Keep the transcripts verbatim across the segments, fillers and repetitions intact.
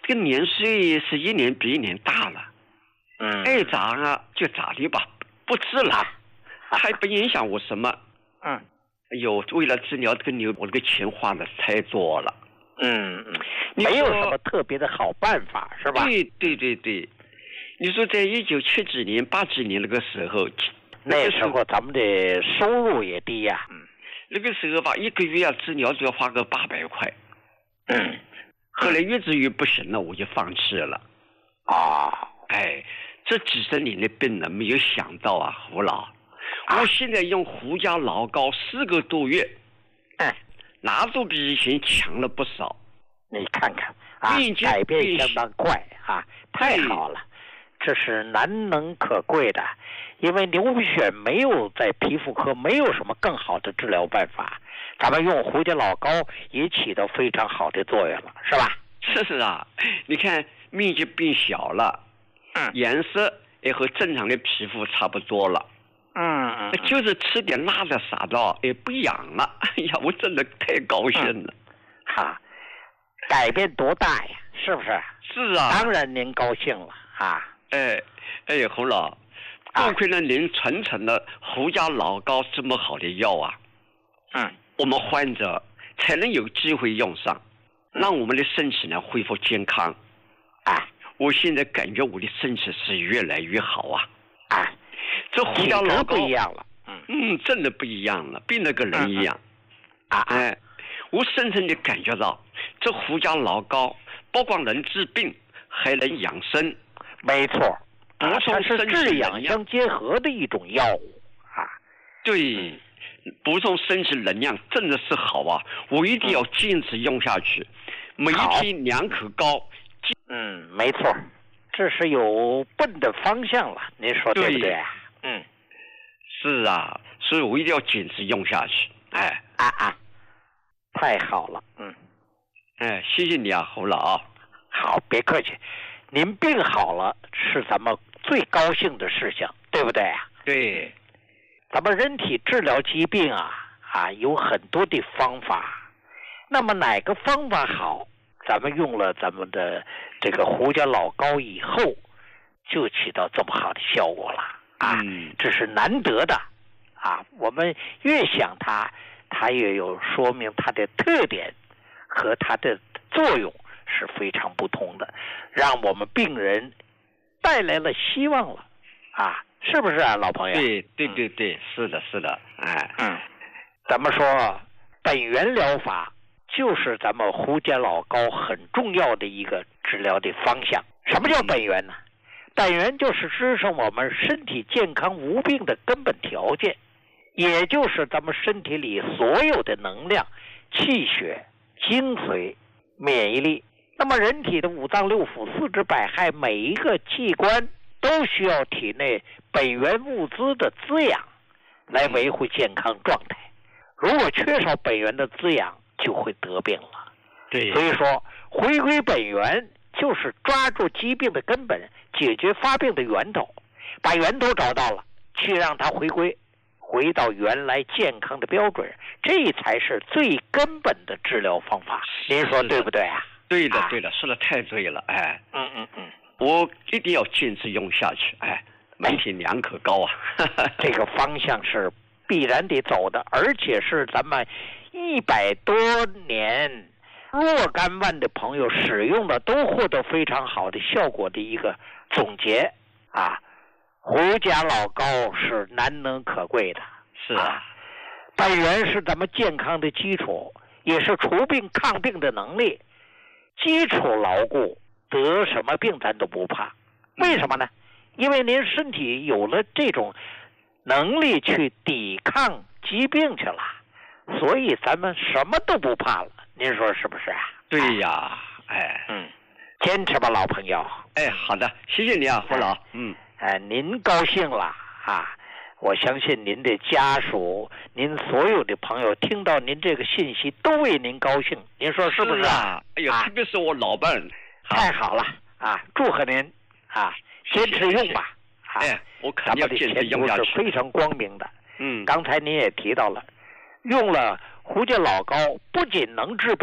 这个年岁是一年比一年大了， 嗯， 爱咋啊就咋的吧，不治了，还不影响我什么。 嗯， 哎呦，为了治疗这个牛，我这个钱花的太多了。 嗯嗯，没有什么特别的好办法，是吧？ 对对对对，你说在一九七几年、八几年那个时候， 那时候咱们的收入也低呀、啊。 嗯，那个时候吧，一个月要治疗就要花个八百块。 嗯， 后来越治越不行了，我就放弃了。 啊， 哎，这几十年的病呢，没有想到啊，胡老，啊、我现在用胡椒老膏四个多月， 哎， 那都比以前强了不少。 你看看啊，改变相当快啊，太好了，这是难能可贵的。因为牛皮癣没有在皮肤科没有什么更好的治疗办法，咱们用胡椒老膏也起到非常好的作用了，是吧？ 是啊，你看面积变小了， 嗯， 颜色也和正常的皮肤差不多了。 嗯嗯， 就是吃点辣的啥的也不痒了。哎呀，我真的太高兴了。 嗯、哈，改变多大呀？是不是？ 是啊， 当然您高兴了啊。 哎哎，洪老，多亏了您传承了胡椒老膏这么好的药啊， 嗯， 我们患者才能有机会用上，让我们的身体呢恢复健康。 啊， 我现在感觉我的身体是越来越好啊。 啊， 这胡椒老膏不一样了。 嗯嗯，真的不一样了，变了个人一样。 嗯、啊哎，我深深的感觉到，这胡椒老膏不光能治病，还能养生。 没错。 补充是治养相结合的一种药物啊， 对，补充身体能量真的是好啊！我一定要坚持用下去，嗯、每一天两口膏。 嗯，没错，这是有奔的方向了，您说对不对？嗯， 是啊，所以我一定要坚持用下去。哎啊啊，太好了，嗯， 哎，谢谢你啊，侯老。 好，别客气。您病好了是咱们最高兴的事情，对不对啊？ 对， 咱们人体治疗疾病啊啊有很多的方法，那么哪个方法好，咱们用了咱们的这个胡椒老膏以后，就起到这么好的效果了啊！ 嗯， 这是难得的啊！我们越想它，它越有说明它的特点和它的作用。是非常不同的，让我们病人带来了希望了啊！是不是啊，老朋友？ 对对对对，嗯、是的，是的，哎， 嗯，咱们说本源疗法就是咱们胡椒老膏很重要的一个治疗的方向。什么叫本源呢？本源就是支撑我们身体健康无病的根本条件，也就是咱们身体里所有的能量、气血、精髓、免疫力。那么人体的五脏六腑、四肢百骸，每一个器官都需要体内本源物资的滋养来维护健康状态。如果缺少本源的滋养，就会得病了。 对， 所以说回归本源就是抓住疾病的根本，解决发病的源头，把源头找到了，去让它回归回到原来健康的标准，这才是最根本的治疗方法。您说对不对啊？ 对的，对的，说的太对了，哎， 嗯嗯嗯， 我一定要坚持用下去，哎，每天两口膏啊， 这个方向是必然得走的，而且是咱们一百多年若干万的朋友使用的都获得非常好的效果的一个总结啊。胡椒老膏是难能可贵的， 是啊， 本源是咱们健康的基础，也是除病抗病的能力。基础牢固，得什么病咱都不怕。为什么呢？因为您身体有了这种能力去抵抗疾病去了，所以咱们什么都不怕了。您说是不是啊？ 对呀，哎， 嗯，坚持吧，老朋友。 哎，好的，谢谢你啊，胡老。嗯， 哎，您高兴了啊！我相信您的家属，您所有的朋友听到您这个信息都为您高兴，您说是不是啊？哎呦，特别是我老伴儿， 太好了啊！祝贺您啊，坚持用吧。 哎，我肯定要坚持用下去。 咱们的前途是非常光明的。 嗯， 刚才您也提到了，用了胡椒老膏不仅能治病，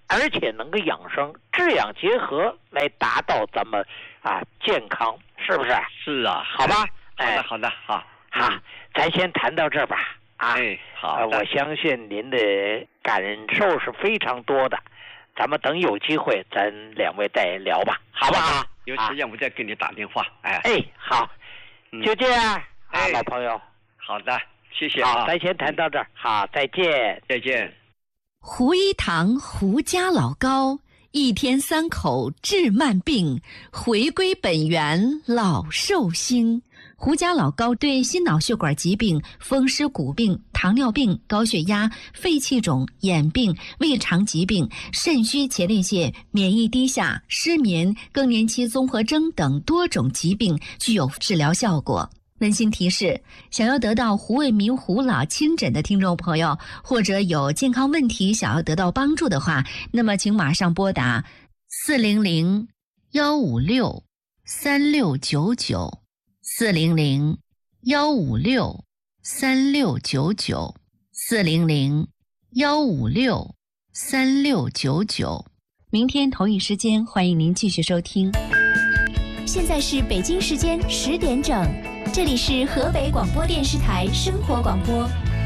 而且能够养生，这样结合来达到咱们啊健康，是不是？ 是啊， 好吧。 好的，好的，好， 好，咱先谈到这儿吧。啊， 哎，好、 呃，我相信您的感受是非常多的，咱们等有机会咱两位再聊吧，好不好？ 有时间我再给你打电话。哎， 哎，好，就这样啊， 哎、 老朋友。 好的，谢谢。 好，咱先谈到这儿。好，再见， 再见。 胡一堂胡家老高，一天三口治慢病，回归本源老寿星。胡家老高对心脑血管疾病、风湿骨病、糖尿病、高血压、肺气肿、眼病、胃肠疾病、肾虚前列腺、免疫低下、失眠、更年期综合征等多种疾病具有治疗效果。温馨提示：想要得到胡卫民胡老亲诊的听众朋友，或者有健康问题想要得到帮助的话，那么请马上拨打四零零幺五六三六九九。四零零幺五六三六九九，四零零幺五六三六九九。明天同一时间，欢迎您继续收听。 现在是北京时间十点整，这里是河北广播电视台生活广播。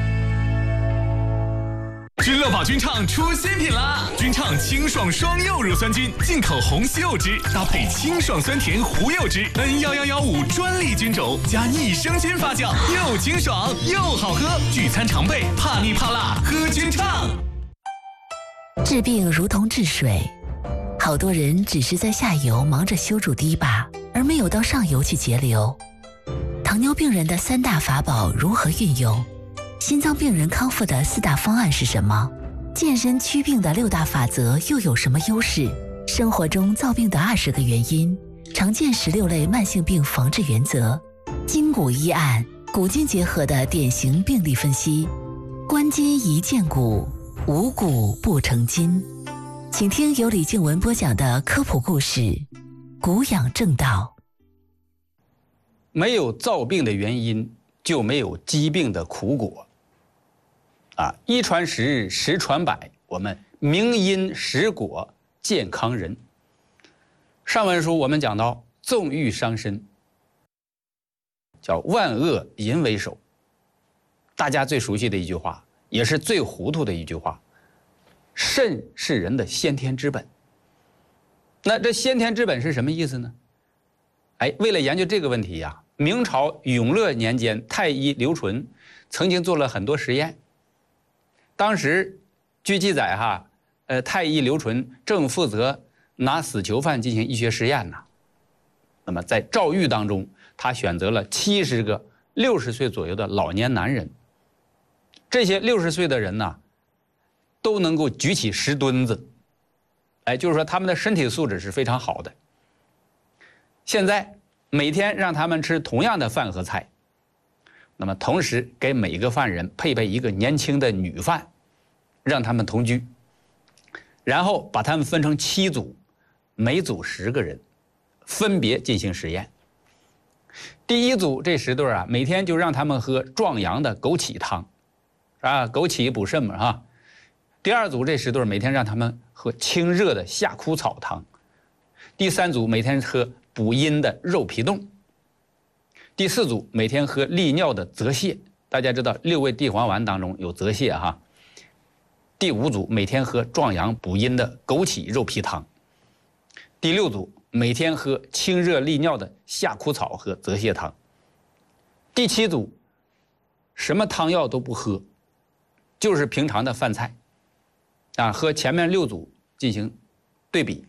君乐宝君畅出新品啦！君畅清爽双柚乳酸菌，进口红西柚汁，搭配清爽酸甜胡柚汁 N 一一一五专利菌种，加益生菌发酵，又清爽又好喝。聚餐常备，怕腻怕辣，喝君畅。 治病如同治水，好多人只是在下游忙着修筑堤坝，而没有到上游去节流。糖尿病人的三大法宝如何运用？心脏病人康复的四大方案是什么？健身祛病的六大法则又有什么优势？生活中造病的二十个原因，常见十六类慢性病防治原则，筋骨医案，骨筋结合的典型病例分析，关筋宜健骨，无骨不成筋。请听由李静文播讲的科普故事《骨养正道》。 没有造病的原因，就没有疾病的苦果。啊，一传十，十传百，我们明因实果，健康人。上文书我们讲到，纵欲伤身，叫万恶淫为首。大家最熟悉的一句话，也是最糊涂的一句话：肾是人的先天之本。那这先天之本是什么意思呢？哎，为了研究这个问题呀，明朝永乐年间，太医刘纯曾经做了很多实验。当时据记载哈，呃，太医刘纯正负责拿死囚犯进行医学实验呢。那么在诏狱当中，他选择了七十个六十岁左右的老年男人。这些六十岁的人呢，都能够举起十吨子，哎，就是说他们的身体素质是非常好的。现在每天让他们吃同样的饭和菜，那么同时给每个犯人配备一个年轻的女犯，让他们同居，然后把他们分成七组，每组十个人，分别进行实验。第一组这十对啊，每天就让他们喝壮阳的枸杞汤，啊，枸杞补肾嘛哈。第二组这十对每天让他们喝清热的夏枯草汤。第三组每天喝补阴的肉皮冻。第四组每天喝利尿的泽泻，大家知道六味地黄丸当中有泽泻哈。第五组每天喝壮阳补阴的枸杞肉皮汤。第六组每天喝清热利尿的夏枯草和泽泻汤。第七组什么汤药都不喝，就是平常的饭菜，啊，和前面六组进行对比。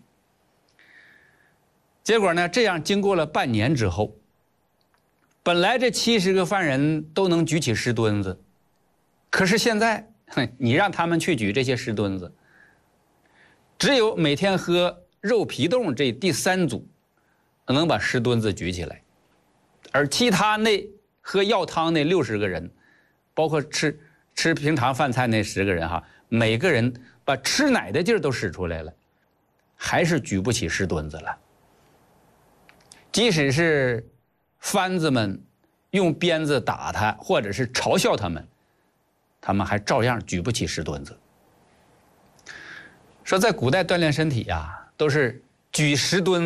结果呢，这样经过了半年之后，本来这七十个犯人都能举起十吨子，可是现在你让他们去举这些十吨子，只有每天喝肉皮冻这第三组能把十吨子举起来，而其他那喝药汤那六十个人，包括吃吃平常饭菜那十个人哈，每个人把吃奶的劲儿都使出来了，还是举不起十吨子了。即使是番子们用鞭子打他，或者是嘲笑他们，他们还照样举不起十吨子。 说在古代锻炼身体呀、都是举十吨